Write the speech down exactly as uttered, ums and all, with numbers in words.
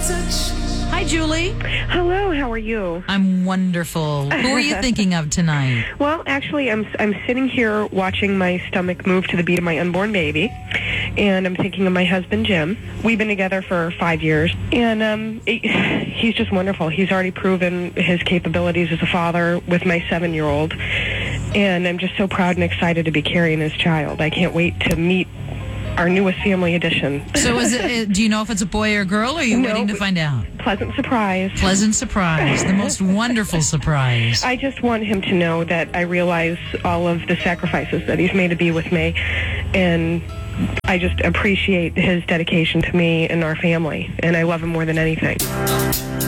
Hi, Julie. Hello, how are you? I'm wonderful. Who are you thinking of tonight? Well, actually, I'm I'm sitting here watching my stomach move to the beat of my unborn baby, and I'm thinking of my husband, Jim. We've been together for five years, and um, it, he's just wonderful. He's already proven his capabilities as a father with my seven-year-old, and I'm just so proud and excited to be carrying his child. I can't wait to meet our newest family addition. So is it, do you know if it's a boy or a girl, or are you No, waiting to find out? Pleasant surprise. Pleasant surprise. The most wonderful surprise. I just want him to know that I realize all of the sacrifices that he's made to be with me, and I just appreciate his dedication to me and our family, and I love him more than anything.